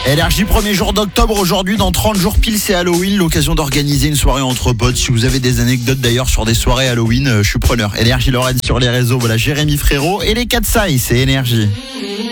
Énergie, premier jour d'octobre, aujourd'hui dans 30 jours pile c'est Halloween, l'occasion d'organiser une soirée entre potes. Si vous avez des anecdotes d'ailleurs sur des soirées Halloween, je suis preneur. Énergie Lorraine sur les réseaux, voilà Jérémy Frérot et les 4 Sai, c'est Énergie.